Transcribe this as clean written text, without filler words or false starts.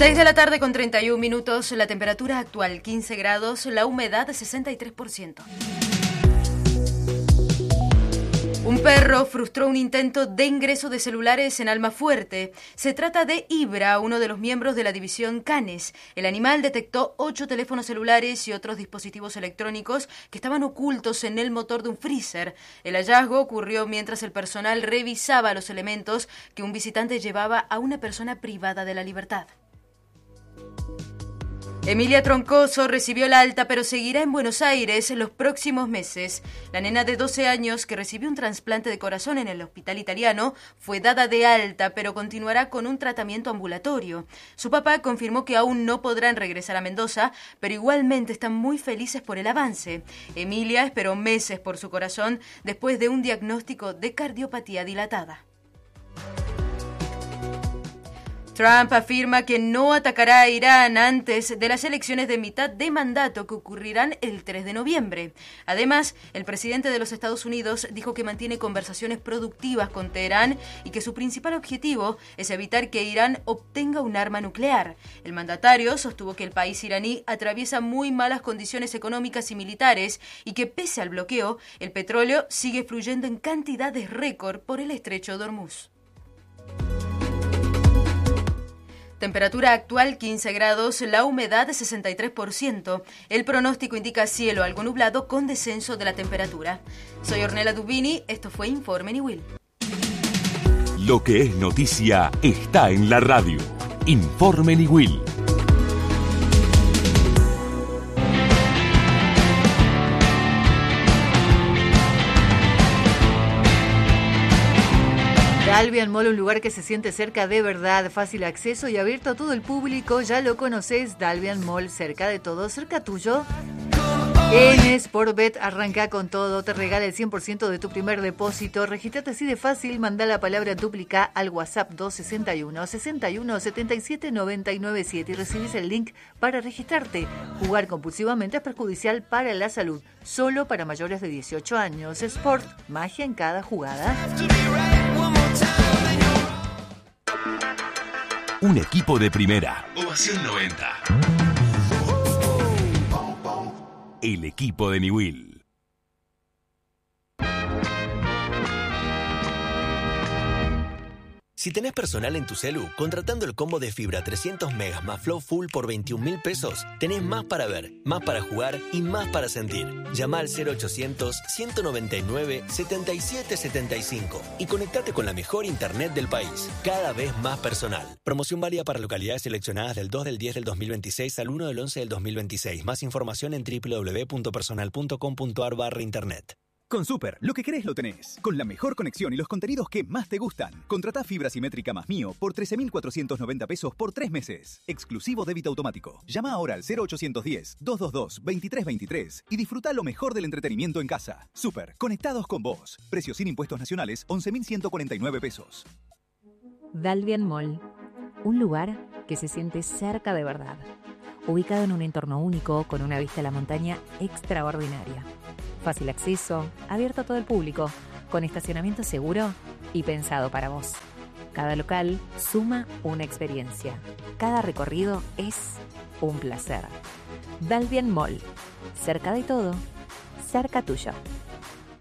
6 de la tarde con 31 minutos, la temperatura actual 15 grados, la humedad 63%. Un perro frustró un intento de ingreso de celulares en Almafuerte. Se trata de Ibra, uno de los miembros de la división Canes. El animal detectó 8 teléfonos celulares y otros dispositivos electrónicos que estaban ocultos en el motor de un freezer. El hallazgo ocurrió mientras el personal revisaba los elementos que un visitante llevaba a una persona privada de la libertad. Emilia Troncoso recibió el alta, pero seguirá en Buenos Aires en los próximos meses. La nena de 12 años, que recibió un trasplante de corazón en el hospital italiano, fue dada de alta, pero continuará con un tratamiento ambulatorio. Su papá confirmó que aún no podrán regresar a Mendoza, pero igualmente están muy felices por el avance. Emilia esperó meses por su corazón después de un diagnóstico de cardiopatía dilatada. Trump afirma que no atacará a Irán antes de las elecciones de mitad de mandato que ocurrirán el 3 de noviembre. Además, el presidente de los Estados Unidos dijo que mantiene conversaciones productivas con Teherán y que su principal objetivo es evitar que Irán obtenga un arma nuclear. El mandatario sostuvo que el país iraní atraviesa muy malas condiciones económicas y militares y que pese al bloqueo, el petróleo sigue fluyendo en cantidades récord por el estrecho de Hormuz. Temperatura actual 15 grados, la humedad 63%. El pronóstico indica cielo algo nublado con descenso de la temperatura. Soy Ornella Dubini, esto fue Informe Niwil. Lo que es noticia está en la radio. Informe Niwil. Dalvian Mall, un lugar que se siente cerca de verdad, fácil acceso y abierto a todo el público. Ya lo conoces, Dalvian Mall, cerca de todo, cerca tuyo. En Sportbet arranca con todo, te regala el 100% de tu primer depósito. Regístrate así de fácil, manda la palabra duplica al WhatsApp 261 61 77 997 y recibís el link para registrarte. Jugar compulsivamente es perjudicial para la salud, solo para mayores de 18 años. Sport, magia en cada jugada. Un equipo de primera. Ovación 90. El equipo de Niwil. Si tenés personal en tu celu, contratando el combo de fibra 300 megas más Flow Full por 21.000 pesos, tenés más para ver, más para jugar y más para sentir. Llama al 0800-199-7775 y conectate con la mejor internet del país, cada vez más personal. Promoción válida para localidades seleccionadas del 2 del 10 del 2026 al 1 del 11 del 2026. Más información en www.personal.com.ar/internet. Con Super, lo que querés lo tenés. Con la mejor conexión y los contenidos que más te gustan. Contratá fibra simétrica más Mío por 13.490 pesos por 3 meses. Exclusivo débito automático. Llama ahora al 0810-222-2323 y disfruta lo mejor del entretenimiento en casa. Super, conectados con vos. Precio sin impuestos nacionales, 11.149 pesos. Dalvian Mall, un lugar que se siente cerca de verdad. Ubicado en un entorno único, con una vista a la montaña extraordinaria. Fácil acceso, abierto a todo el público, con estacionamiento seguro y pensado para vos. Cada local suma una experiencia. Cada recorrido es un placer. Dalvian Mall, cerca de todo, cerca tuyo.